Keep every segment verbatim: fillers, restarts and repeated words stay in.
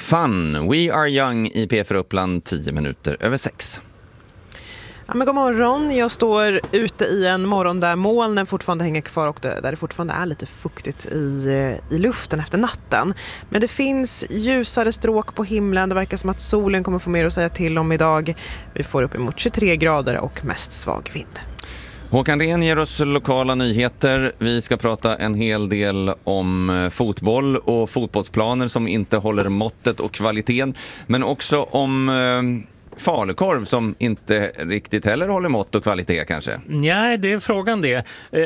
Fun, We Are Young i P fyra Uppland, tio minuter över sex. Ja, men god morgon. Jag står ute i en morgon där molnen fortfarande hänger kvar och där det fortfarande är lite fuktigt i, i luften efter natten. Men det finns ljusare stråk på himlen. Det verkar som att solen kommer få mer att säga till om idag. Vi får upp emot tjugotre grader och mest svag vind. Håkan Rehn ger oss lokala nyheter. Vi ska prata en hel del om fotboll och fotbollsplaner som inte håller måttet och kvaliteten. Men också om eh, falukorv som inte riktigt heller håller mått och kvalitet kanske. Nej, det är frågan det. Eh,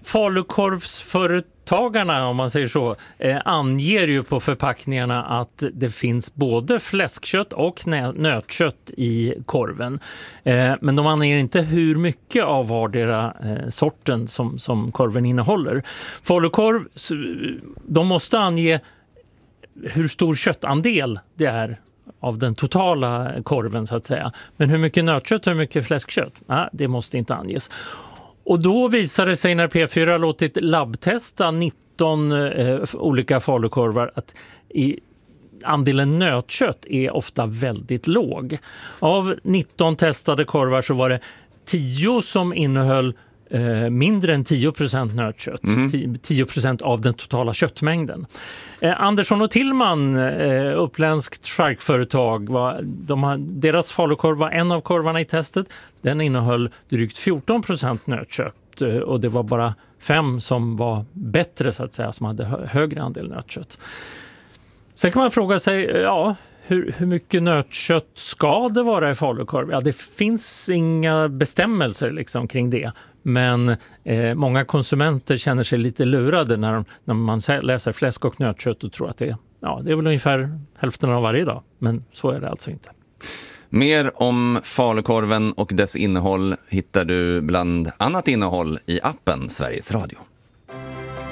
falukorvsföretagarna, om man säger så, eh, anger ju på förpackningarna att det finns både fläskkött och nö- nötkött i korven. Eh, men de anger inte hur mycket av vardera eh, sorten som, som korven innehåller. Falukorv, de måste ange hur stor köttandel det är av den totala korven så att säga. Men hur mycket nötkött och hur mycket fläskkött? Nej, det måste inte anges. Och då visar det sig när P fyra låtit labbtesta nitton eh, olika falukorvar att i andelen nötkött är ofta väldigt låg. Av nitton testade korvar så var det tio som innehöll eh, mindre än tio procent nötkött. Mm. tio procent av den totala köttmängden. Eh, Andersson och Tillman, eh, uppländskt charkföretag, var, de har, deras falukorv var en av korvarna i testet. Den innehöll drygt fjorton procent nötkött eh, och det var bara fem som var bättre så att säga, som hade hö- högre andel nötkött. Sen kan man fråga sig, ja, hur, hur mycket nötkött ska det vara i falukorv? Ja, det finns inga bestämmelser liksom kring det. Men eh, många konsumenter känner sig lite lurade när, de, när man läser fläsk och nötkött och tror att det, ja, det är väl ungefär hälften av varje dag. Men så är det alltså inte. Mer om falukorven och dess innehåll hittar du bland annat innehåll i appen Sveriges Radio.